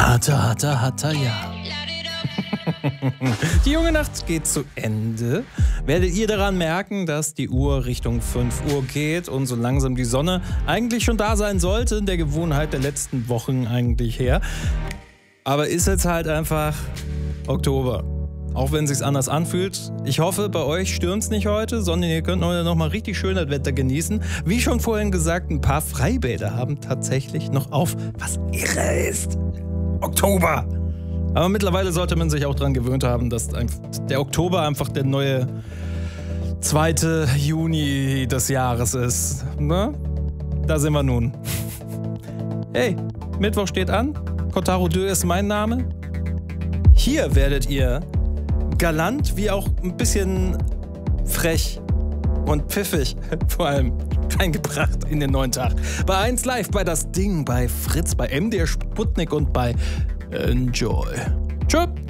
Hatta, ja. Die junge Nacht geht zu Ende. Werdet ihr daran merken, dass die Uhr Richtung 5 Uhr geht und so langsam die Sonne eigentlich schon da sein sollte, in der Gewohnheit der letzten Wochen eigentlich her. Aber ist jetzt halt einfach Oktober. Auch wenn es sich anders anfühlt. Ich hoffe, bei euch stürmt es nicht heute, sondern ihr könnt heute noch mal richtig schön das Wetter genießen. Wie schon vorhin gesagt, ein paar Freibäder haben tatsächlich noch auf, was irre ist. Oktober! Aber mittlerweile sollte man sich auch daran gewöhnt haben, dass der Oktober einfach der neue 2. Juni des Jahres ist. Ne? Da sind wir nun. Hey, Mittwoch steht an. Kotaro Dö ist mein Name. Hier werdet ihr galant wie auch ein bisschen frech und pfiffig vor allem reingebracht in den neuen Tag. Bei 1 Live, bei Das Ding, bei Fritz, bei MDR Sputnik und bei Enjoy. Tschüss.